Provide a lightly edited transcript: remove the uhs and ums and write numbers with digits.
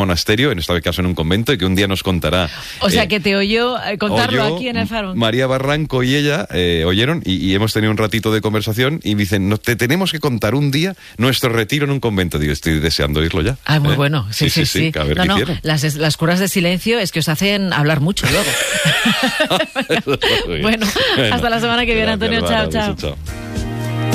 monasterio, en este caso en un convento, y que un día nos contará. O sea, que te oyó contarlo aquí en el Faro. María Barranco y ella oyeron y hemos tenido un ratito de conversación y me dicen, te tenemos que contar un día nuestro retiro en un convento. Digo, estoy deseando irlo ya. Ah, muy bueno. Sí. A ver qué hicieron. Las curas de silencio es que os hacen hablar mucho luego. Bueno, hasta la semana que viene, Antonio. Gracias, Chao. chao.